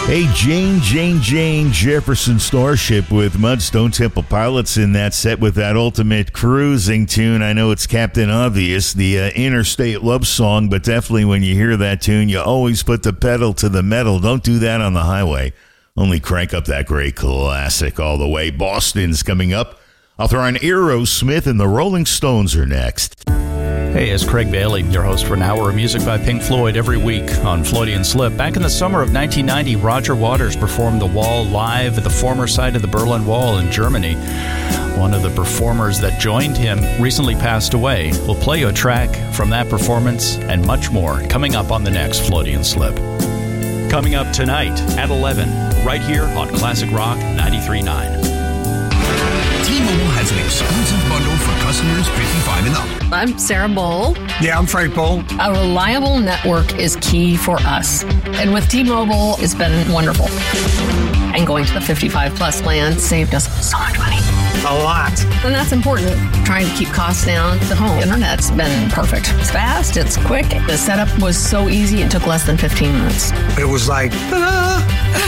Hey, Jane Jefferson Starship with Mudstone Temple Pilots in that set with that ultimate cruising tune. I know it's Captain Obvious, the interstate love song, but definitely when you hear that tune, you always put the pedal to the metal. Don't do that on the highway. Only crank up that great classic all the way. Boston's coming up. I'll throw on Aerosmith and the Rolling Stones are next. Hey, it's Craig Bailey, your host for an hour of music by Pink Floyd every week on Floydian Slip. Back in the summer of 1990, Roger Waters performed The Wall live at the former site of the Berlin Wall in Germany. One of the performers that joined him recently passed away. We'll play you a track from that performance and much more coming up on the next Floydian Slip. Coming up tonight at 11, right here on Classic Rock 93.9. T-Mobile has an exclusive bundle for customers 55 and up. I'm Sarah Bowl. Yeah, I'm Frank Bowl. A reliable network is key for us. And with T-Mobile, it's been wonderful. And going to the 55-plus plan saved us so much money. A lot. And that's important. Trying to keep costs down. The home internet's been perfect. It's fast, it's quick. The setup was so easy, it took less than 15 minutes. It was like, ta-da!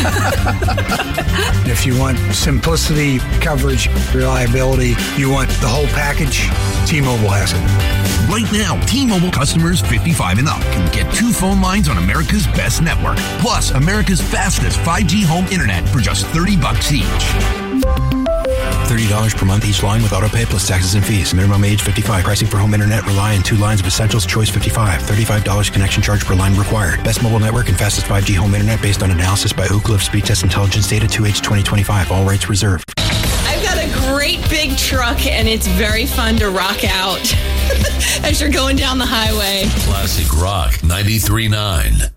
If you want simplicity, coverage, reliability, you want the whole package, T-Mobile has it. Right now, T-Mobile customers 55 and up can get 2 phone lines on America's best network, plus America's fastest 5G home internet for just $30 each. $30 per month each line with autopay plus taxes and fees. Minimum age 55. Pricing for home internet rely on 2 lines of Essentials Choice 55. $35 connection charge per line required. Best mobile network and fastest 5G home internet based on analysis by Ookla of Speed Test Intelligence data 2H 2025. All rights reserved. I've got a great big truck and it's very fun to rock out as you're going down the highway. Classic Rock 93.9.